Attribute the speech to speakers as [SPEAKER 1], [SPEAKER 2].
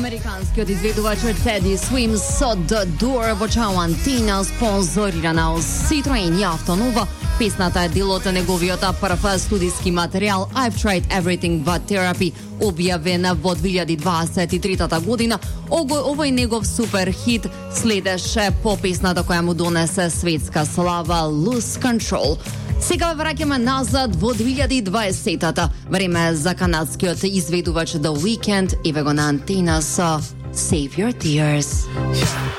[SPEAKER 1] Американскиот изведувач Teddy Swims со The Door во Антина спонзорирана од Citroen и Автонова. Песната е дел од неговиот прв студиски материјал I've Tried Everything But Therapy, објавена во 2023 година. Овој негов супер хит следеше по песната која му донесе светска слава Lose Control. Сега враќаме назад во 2020-та. Време за канадскиот изведувач The Weeknd и ве го на Антина со Save Your Tears.